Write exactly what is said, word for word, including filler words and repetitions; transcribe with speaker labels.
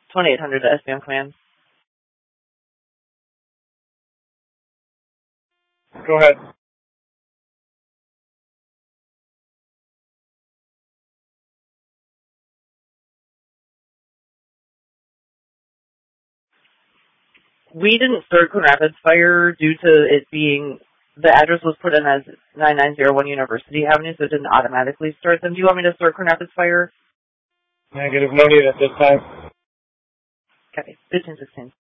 Speaker 1: twenty-eight hundred to S B M Command.
Speaker 2: Go ahead.
Speaker 1: We didn't start Coon Rapids Fire due to it being, the address was put in as nine nine zero one University Avenue, so it didn't automatically start them. Do you want me to start Coon Rapids Fire?
Speaker 2: Negative, no need at this time.
Speaker 1: Okay, fifteen sixteen.